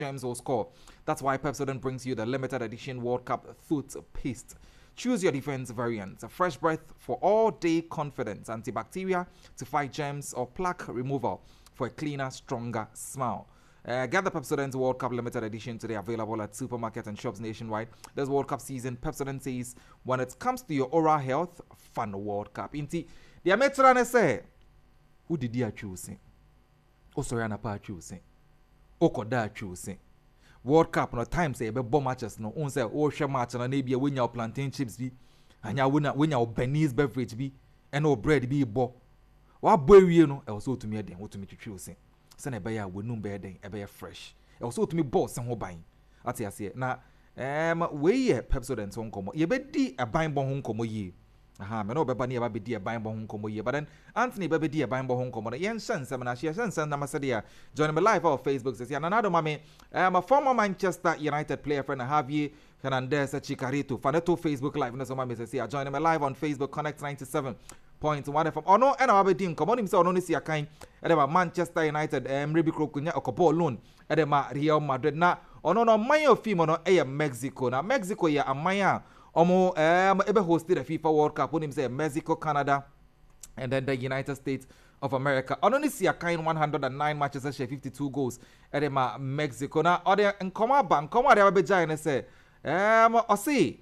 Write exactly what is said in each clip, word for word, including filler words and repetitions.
James will score. That's why Pepsodent brings you the limited edition World Cup toothpaste. Choose your defense variant. A fresh breath for all-day confidence. Antibacteria to fight germs or plaque removal for a cleaner, stronger smile. Uh, get the Pepsodent World Cup limited edition today, available at supermarkets and shops nationwide. This World Cup season, Pepsodent says, when it comes to your oral health, fun World Cup. Inti, the Ametrane say, who did you choose? O sorry, anapa choose. O koda choose. World Cup no time say be bomb matches no. On say o share match na na bia win your plantain chips bi, anya win win your Benny's beverage bi, and no bread bi bo. Wa boy wie no, e so to me den, wo to me choose. Say na be ya wonum be den, e be fresh. E so to me boss ho ban. Ate ase na em we ye Pepsodent ho nkomo. Ye be di e ban bon ho nkomo yi. Aha, me no beba ni eba be di e ban bon ho nkomo yi. But then Anthony beba di e ban bon ho nkomo. Yen sensem na hye sensem na masede ya. Join me live on Facebook says ya nanado mame um, a former Manchester United player friend Javier Hernandez Chicarito. Faneto Facebook live na so mame says ya join me live on Facebook Connect ninety-seven point one F M. Ono ena wabedi nkomo ni mse ono ni si akan edema Manchester United um, Rebi Krokunya okobo loan edema Real Madrid na ono no man of film no eye Mexico na Mexico ya amaya omo um, ebe hosted the FIFA World Cup when him say Mexico, Canada and then the United States of America. Only see a kind one hundred nine matches and fifty-two goals at the Mexico. Now, other and come up and come out there be giant say, um, I see.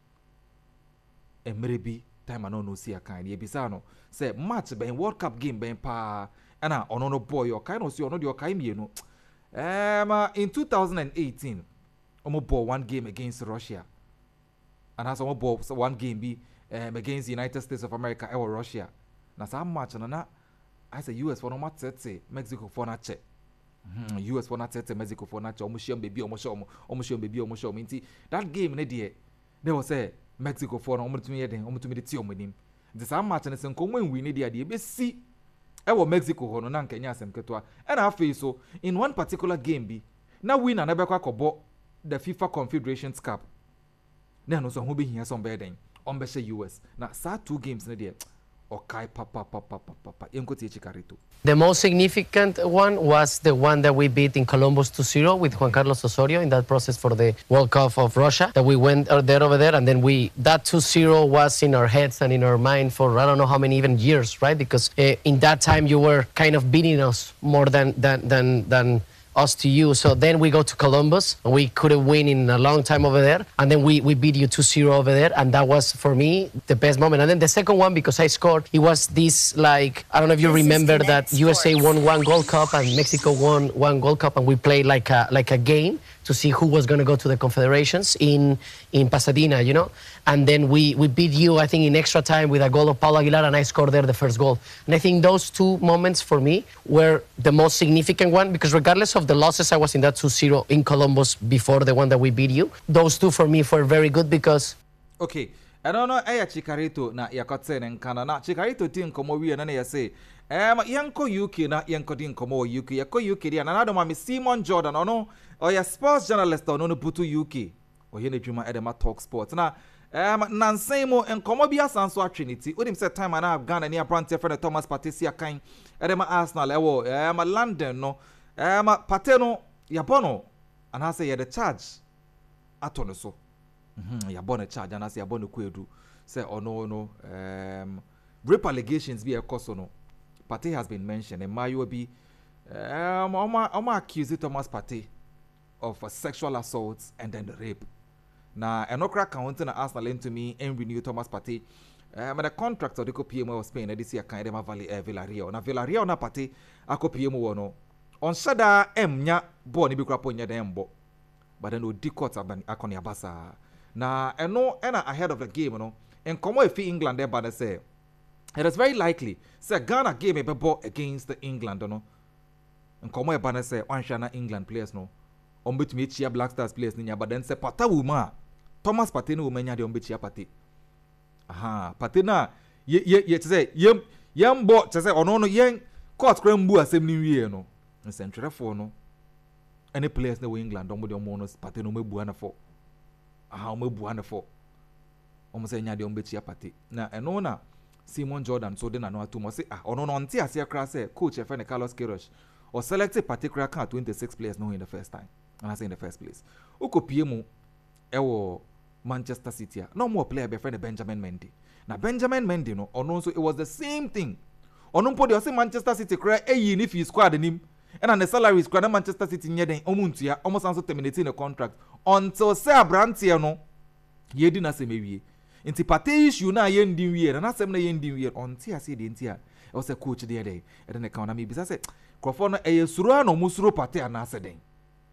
And maybe time I no see a kind. Ye bizarro say match be World Cup game be pa. And I ono no boy your kind of see ono your kind you know. Um, in two thousand eighteen, omo ball one game against Russia, and as omo ball one game be um, against the United States of America or Russia. Na sa match na na. I say U S for no matter Mexico for na che. U S for na tete Mexico for na che. Omo share baby omo share omo share baby omo share minti. That game ne dey. They was say Mexico for no omo tumi ye den omo tumi de ti omo nim. The same match na sen kon wen win ne dey dey be si. E wo Mexico ho no na nkanya asem ketwa. E na afi so in one particular game bi na win na be kwa kobo the FIFA Confederations Cup. Na no so ho be hia some be den. On be say U S. Na sa two games ne dey. Okay, papa, papa, papa, papa. The most significant one was the one that we beat in Columbus two zero with Juan Carlos Osorio in that process for the World Cup of Russia. That we went there over there, and then we that two zero was in our heads and in our mind for I don't know how many even years, right? Because uh, in that time you were kind of beating us more than than than than. us to you. So then we go to Columbus. We couldn't win in a long time over there. And then we, we beat you two zero over there. And that was, for me, the best moment. And then the second one, because I scored, it was this, like, I don't know if you this remember that U S A won one Gold Cup and Mexico won one Gold Cup. And we played like a, like a game to see who was going to go to the Confederations in, in Pasadena, you know. And then we, we beat you, I think, in extra time with a goal of Paulo Aguilar, and I scored there the first goal. And I think those two moments for me were the most significant one, because regardless of the losses, I was in that two zero in Columbus before the one that we beat you. Those two for me were very good because... Okay. I don't know, eh, Chicarito na yakotse nkana na Chicarito ti nkomo wie na na yase. Eh, yanko U K na yanko di nkomo U K. Yako U K dia na nado mami Simon Jordan ono oya sports journalist ono no butu U K. Oye ne dwuma edema talk sports na um nansen mo nkomo bia sanso atweniti odim say time na Ghana ni abrante friend Thomas Partey si akan edema Arsenal ewo um London no um Partey no yabono and I say ye the charge atono so mhm yabono charge and I say yabono kwedu say ono no um rape allegations be ekoso no Partey has been mentioned and Mayo be um oma oma accuse Thomas Partey of uh, sexual assaults and then the rape. Na enokra counting na Arsenal into me and renew Thomas Partey. Um, the contract of the P M O of Spain this year kind of Valley uh, Villarreal. Na Villarreal na Partey ako P M O no. On sada em nya bo ni bi krapo nya dem bo. But then no dikot aban akoni abasa. Na eno ena ahead of the game no. En komo efi England there ba say it is very likely say Ghana game e be bo against the England no. En komo e ba na say one shana England players no. Ombetumi chia Black Stars players ninya but then say Partey wuma Thomas Partey no wuma nya de ombechia Partey. Aha, Partey na ye ye ye say yem yem bo say ono no yen court kra mbu asem ni wie no. Nsentwerefo no. Any players na we England ombo de omo no Partey no mebu ana fo. Aha, omebu ana fo. Omo say nya de ombechia Partey. Na eno na Simon Jordan so de na no atumo say ah ono no nti ase kra say coach e fe ne Carlos Queiroz or selected particular count twenty-six players no in the first time. and I say in the first place. Uko P M ewo Manchester City. No more player be friend Benjamin Mendy. Now Benjamin Mendy no, or no, so it was the same thing. Or no, put say Manchester City cry a year if he squad in him, and on the salary is cry Manchester City near the Omuntia almost also terminating the contract until say Brantia no, ye didn't say maybe. Inti pate issue na ye ndin wie na asem na ye ndin wie onti ase de ntia e wo se coach de dey e de ne ka na me bisa se krofo no eye suru na omusuru pate ana ase den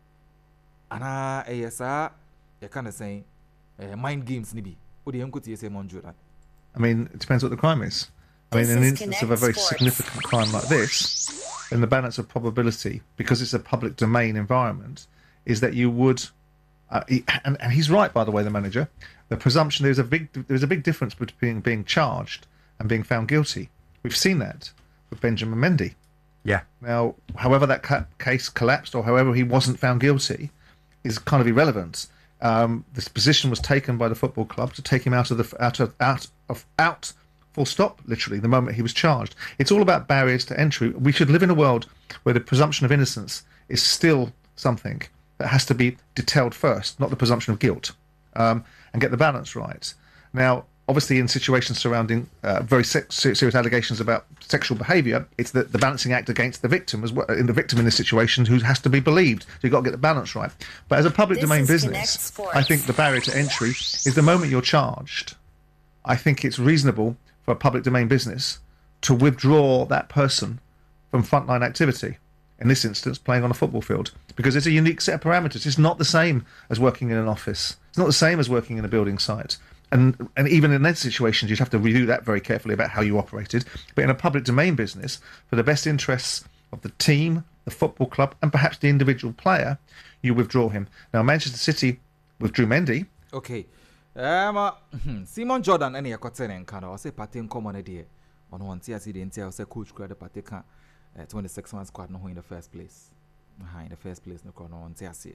ana eye sa ye kan say mind games ni bi o de enkoti say monjura. I mean, it depends what the crime is. I mean, in an instance of a very significant crime like this, then the balance of probability, because it's a public domain environment, is that you would uh, he, and, and he's right, by the way, the manager. The presumption there's a big there's a big difference between being charged and being found guilty. We've seen that with Benjamin Mendy. Yeah. Now, however that ca- case collapsed, or however he wasn't found guilty, is kind of irrelevant. Um, this position was taken by the football club to take him out of the out of out of out full stop. Literally, the moment he was charged. It's all about barriers to entry. We should live in a world where the presumption of innocence is still something that has to be detailed first, not the presumption of guilt. Um, and get the balance right. Now, obviously, in situations surrounding uh, very se- serious allegations about sexual behaviour, it's the, the balancing act against the victim as well, in the victim in this situation who has to be believed. So you've got to get the balance right. But as a public This domain is business, Connect I think the barrier to entry is the moment you're charged. I think it's reasonable for a public domain business to withdraw that person from frontline activity. In this instance, playing on a football field, because it's a unique set of parameters. It's not the same as working in an office. It's not the same as working in a building site. And and even in those situations, you'd have to review that very carefully about how you operated. But in a public domain business, for the best interests of the team, the football club, and perhaps the individual player, you withdraw him. Now, Manchester City withdrew Mendy. Okay. Um, Simon Jordan, any a cotton and kind of say patin common idea on one T S C, the entire coach credit patika. Uh, twenty-six man squad no in the first place. Uh, in the first place no kono on tiase.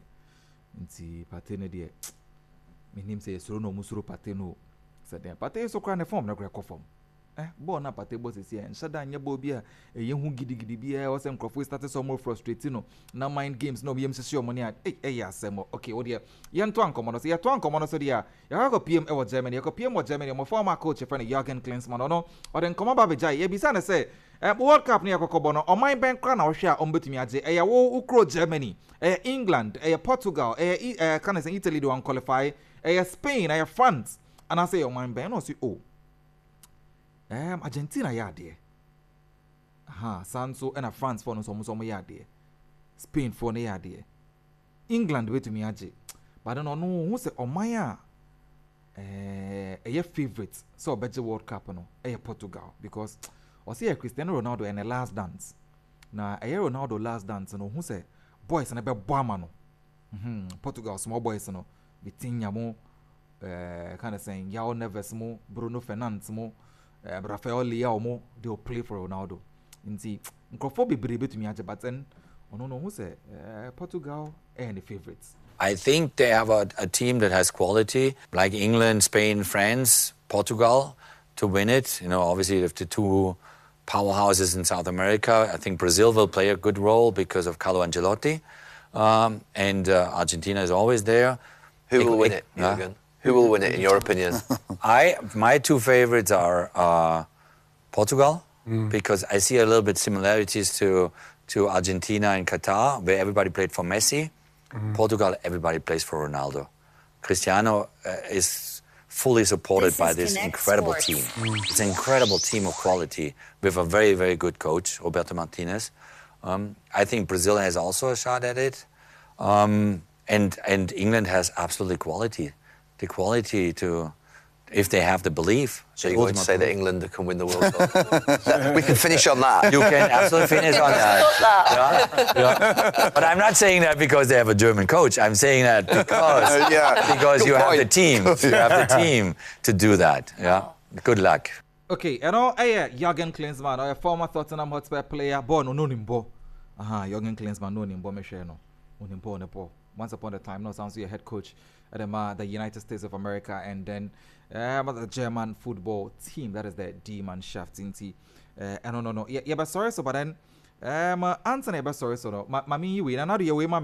Nti pate no de me nim say suru no musuru pate no. Said dem pate so kra ne form na kra ko form. Eh ball na pate boss esi e nshada nya bo bia e ye hu gidigidi bia o se mkrofo started so more frustrating no. Na mind games no biem sisi omoni a eh eh asemo. Okay, o de ye nto ankomo no so ye to ankomo no so de a ye go P M e wo Germany, ye go P M wo Germany, mo former coach friend Jürgen Klinsmann no. O de nkomo ba bejai ye bisa na say Uh, World Cup near Kokobono, or my bank crown or share on Betumi Aje, a wo ukro Germany, a England, a Portugal, a uh, can I say Italy do qualify, a Spain, a France, and I say, oh, my bank, no, see, oh, um, Argentina, yeah, dear. Ha, Sanso and a France for no some some yeah, dear. Spain for no yeah, dear. England, wait to me, Aje, but I don't know who say, oh, my, uh, a favorite, so better World Cup, no, a Portugal, because. Or see a Cristiano Ronaldo and a last dance. Na a Ronaldo last dance no who say boys and a bit boamano. Hmm Portugal small boys no Vitinha mo uh kind of saying Yao Neves mo Bruno Fernandes mo uh, Rafael Leao mo they'll play for Ronaldo. Inti Nkrofo be brebe to me but then oh no no who say uh, Portugal and the favorites. I think they have a, a team that has quality like England, Spain, France, Portugal to win it. You know, obviously if the two powerhouses in South America. I think Brazil will play a good role because of Carlo Ancelotti. Um, and uh, Argentina is always there. Who it, will win it, it, Jürgen? Uh, Who will win it, in your opinion? I My two favorites are uh, Portugal, mm. because I see a little bit similarities to, to Argentina and Qatar, where everybody played for Messi. Mm. Portugal, everybody plays for Ronaldo. Cristiano uh, is fully supported this by this Connect incredible Sports. team. Mm. It's an incredible team of quality with a very, very good coach, Roberto Martinez. Um, I think Brazil has also a shot at it. Um, and, and England has absolutely quality. The quality to, if they have the belief. So you're going to say that England can win the World Cup? We can finish on that. You can absolutely finish on that. Yeah, yeah. But I'm not saying that because they have a German coach. I'm saying that because, yeah, because you point. have the team. You have the team to do that. Yeah. Good luck. Okay, and all eh Jürgen Klinsmann, a former Tottenham Hotspur player, born no nimbo. Aha, Jürgen Klinsmann no nimbo me share no. Unimbo nepo. Once upon a time, no sounds like a head coach at the, uh, the United States of America, and then um, the German football team, that is the D-Mannschaft. Uh, I don't know, no, yeah, yeah, but sorry, so but then, um, Anthony, but sorry, so no, ma, mami, you win, another way, mommy.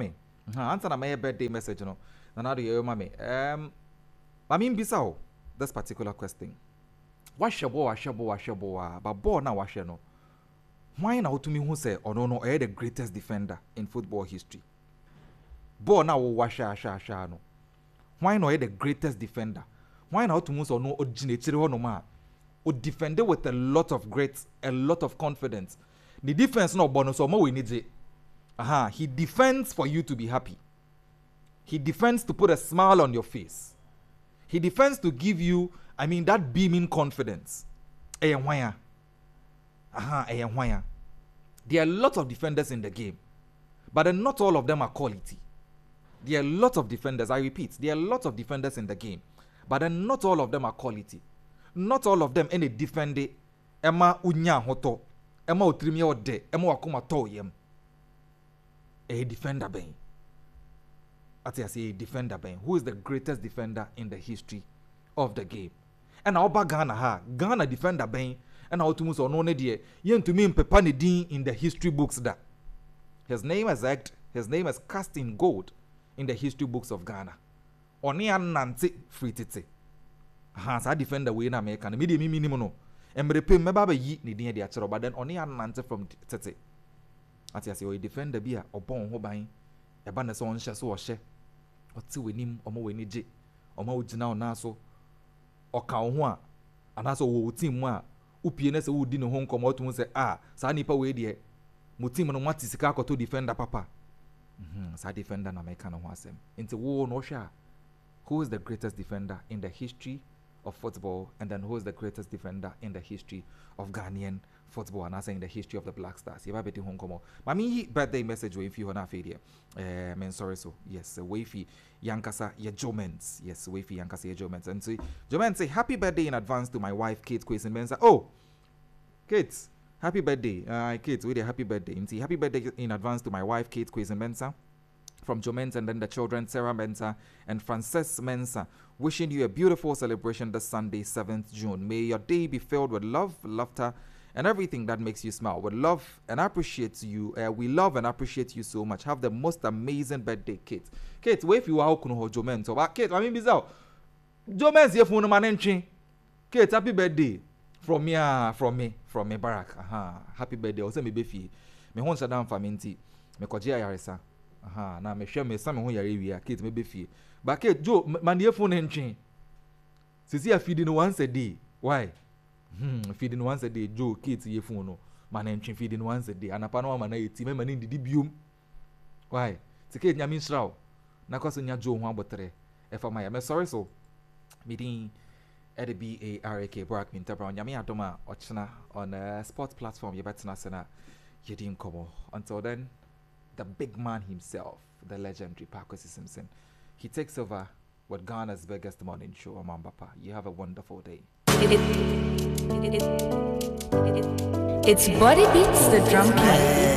Ha, answer na my birthday message no. Na na do you mama. Um I mean bisa this particular question. Washabo washabo washabo but ball na washe no. Why na utumi hu say ono no eh the greatest defender in football history. Ball na wo washa asha asha no. Why no eh the greatest defender? Why na utumi so no originate ho no ma. O defend with a lot of great, a lot of confidence. The defense no bonus so more we need it. Aha, he defends for you to be happy. He defends to put a smile on your face. He defends to give you, I mean, that beaming confidence. Eh, why? Aha, eh, why? There are a lot of defenders in the game, but then not all of them are quality. There are a lot of defenders, I repeat, there are a lot of defenders in the game, but then not all of them are quality. Not all of them any defend Emma unya hoto. Emma utrimi ode. Emma wakuma to yem. A defender ben. Ati say a defender ben. Who is the greatest defender in the history of the game? And oba Ghana ha. Ghana defender ben. And how to move on no die. Yen to me pepa ne din in the history books that. His name is act. His name is cast in gold in the history books of Ghana. Oni anante free tete. Ha sa defender we na America na me dey me minimum no emre pem me ba ba yi ne din dey achero but then oni anante from tete ati ase o defender bi a obon ho ban e ba na so onhye so ohye oti wenim omo weni je omo ogina ona so oka ho a ana so wo team mu a upie na se wo di ne ho nkomo otu se ah sa nipa we de mo team no nwati sika akoto defender papa mhm sa defender na America no ho asem nti wo no hwe a who is the greatest defender in the history of football, and then who is the greatest defender in the history of Ghanaian football, and I say in the history of the Black Stars. You have home come. Mami birthday message with you on our video. Eh, men sorry so yes, Wafy Yankasa ye Jomens. Yes, Wafy Yankasa ye Jomens. And so Jomens say happy birthday in advance to my wife Kate Kwesi Mensah. Oh, Kate, happy birthday. Uh, Kate, with a happy birthday. And say happy birthday in advance to my wife Kate Kwesi Mensah. From Joe Mensah and then the children Sarah Mensah and Frances Mensah. Wishing you a beautiful celebration this Sunday, seventh June. May your day be filled with love, laughter, and everything that makes you smile. We love and appreciate you. Uh, we love and appreciate you so much. Have the most amazing birthday, Kate. Kate, where if you are going Joe Mensah? But Kate, I mean, bizarre. Joe Mensah, if you know Kate, happy birthday from me, uh, from me, from me, Barack. Aha, happy birthday. Also, me befi. Me hon shadam faminti. Me kojia yarisa. Aha, na me share me some ho yare wi Kate me be fie. But Kate Joe man dey phone entwin. Sisi a feeding once a day. Why? Hmm, feeding once a day Joe Kate ye phone no. Man entwin feeding once a day. Anapa no man na eti me man ndidi biom. Why? Ti Kate nyame nshraw. Na kwaso nya Joe ho abotre. E fa my me sorry so. Meeting at the B A R A K Barack Minta Brown. Nyame adoma ochna on a sports platform ye betna sena yedin komo. Until then, the big man himself, the legendary Kwesi Simpson. He takes over with Ghana's biggest morning show, Amambapa. You have a wonderful day. It, it, it, it, it, it's Body Beats the Drum Kit.